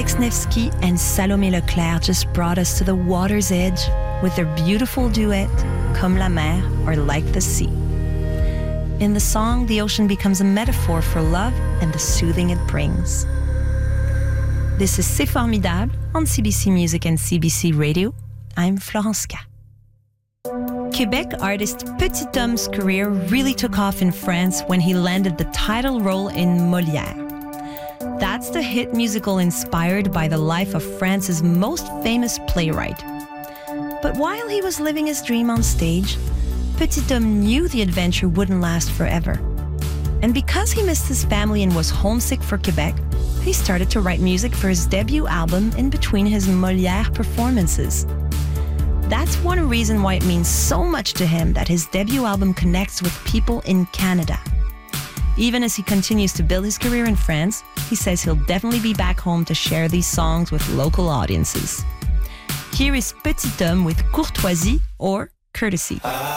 Alex Nevsky and Salomé Leclerc just brought us to the water's edge with their beautiful duet, Comme la mer, or Like the Sea. In the song, the ocean becomes a metaphor for love and the soothing it brings. This is C'est Formidable on CBC Music and CBC Radio. I'm Florence K. Quebec artist Petit Homme's career really took off in France when he landed the title role in Molière. That's the hit musical inspired by the life of France's most famous playwright. But while he was living his dream on stage, Petit Homme knew the adventure wouldn't last forever. And because he missed his family and was homesick for Quebec, he started to write music for his debut album in between his Molière performances. That's one reason why it means so much to him that his debut album connects with people in Canada. Even as he continues to build his career in France, he says he'll definitely be back home to share these songs with local audiences. Here is Petit Homme with Courtoisie or Courtesy.